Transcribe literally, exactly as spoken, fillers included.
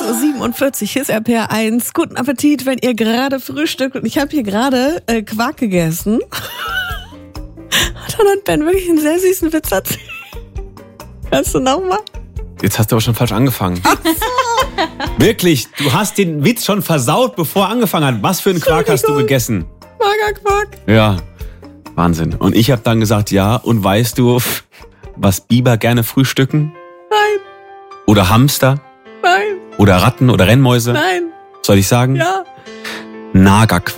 Uhr siebenundvierzig, hier ist R P R eins. Guten Appetit, wenn ihr gerade frühstückt. Und ich habe hier gerade äh, Quark gegessen. Und dann hat Ben wirklich einen sehr süßen Witz erzählt. Kannst du nochmal? Jetzt hast du aber schon falsch angefangen. Wirklich, du hast den Witz schon versaut, bevor er angefangen hat. Was für einen Quark hast du gegessen? Magerquark. Ja, Wahnsinn. Und ich habe dann gesagt, ja, und weißt du, was Biber gerne frühstücken? Nein, Oder Hamster? nein, Oder Ratten oder Rennmäuse? nein. Soll ich sagen? Ja. Nagerquark.